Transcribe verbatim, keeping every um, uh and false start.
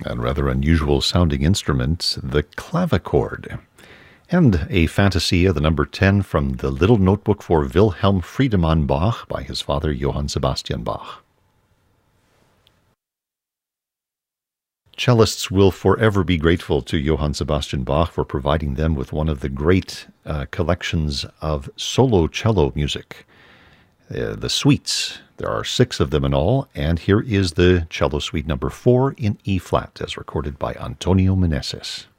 A rather unusual sounding instrument, the clavichord. And a Fantasia, the number ten, from the Little Notebook for Wilhelm Friedemann Bach by his father Johann Sebastian Bach. Cellists will forever be grateful to Johann Sebastian Bach for providing them with one of the great uh, collections of solo cello music. Uh, the suites. There are six of them in all, and here is the cello suite number four in E-flat, as recorded by Antonio Meneses.